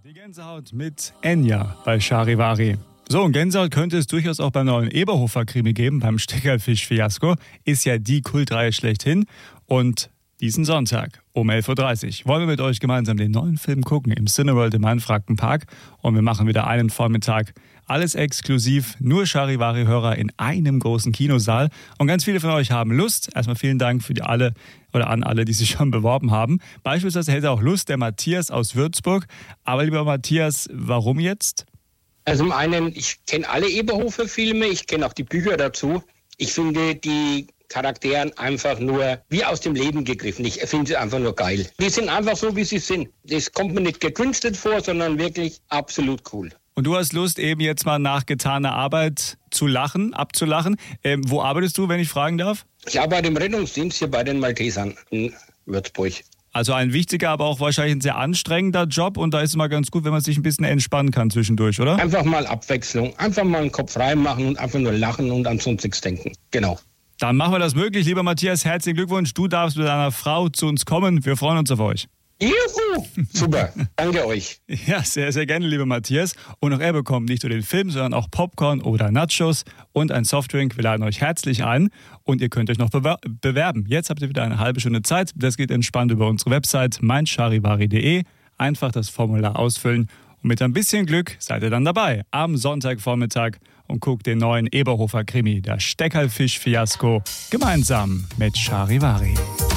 Die Gänsehaut mit Enya bei Charivari. So, und Gänsehaut könnte es durchaus auch beim neuen Eberhofer-Krimi geben, beim Steckerfisch-Fiasko. Ist ja die Kultreihe schlechthin. Und diesen Sonntag um 11.30 Uhr wollen wir mit euch gemeinsam den neuen Film gucken im Cineworld im Mainfrankenpark. Und wir machen wieder einen Vormittag. Alles exklusiv, nur Charivari-Hörer in einem großen Kinosaal. Und ganz viele von euch haben Lust. Erstmal vielen Dank für an alle, die sich schon beworben haben. Beispielsweise hätte auch Lust der Matthias aus Würzburg. Aber lieber Matthias, warum jetzt? Also zum einen, ich kenne alle Eberhofer-Filme, ich kenne auch die Bücher dazu. Ich finde die Charakteren einfach nur wie aus dem Leben gegriffen. Ich finde sie einfach nur geil. Die sind einfach so, wie sie sind. Das kommt mir nicht gekünstelt vor, sondern wirklich absolut cool. Und du hast Lust, eben jetzt mal nach getaner Arbeit abzulachen. Wo arbeitest du, wenn ich fragen darf? Ich arbeite im Rettungsdienst hier bei den Maltesern in Würzburg. Also ein wichtiger, aber auch wahrscheinlich ein sehr anstrengender Job. Und da ist es mal ganz gut, wenn man sich ein bisschen entspannen kann zwischendurch, oder? Einfach mal Abwechslung. Einfach mal den Kopf frei machen und einfach nur lachen und an sonst nichts denken. Genau. Dann machen wir das möglich. Lieber Matthias, herzlichen Glückwunsch. Du darfst mit deiner Frau zu uns kommen. Wir freuen uns auf euch. Juhu! Super. Danke euch. Ja, sehr, sehr gerne, lieber Matthias. Und auch er bekommt nicht nur den Film, sondern auch Popcorn oder Nachos und ein Softdrink. Wir laden euch herzlich ein und ihr könnt euch noch bewerben. Jetzt habt ihr wieder eine halbe Stunde Zeit. Das geht entspannt über unsere Website meincharivari.de. Einfach das Formular ausfüllen und mit ein bisschen Glück seid ihr dann dabei am Sonntagvormittag und guckt den neuen Eberhofer-Krimi, der Steckerfisch-Fiasko, gemeinsam mit Charivari.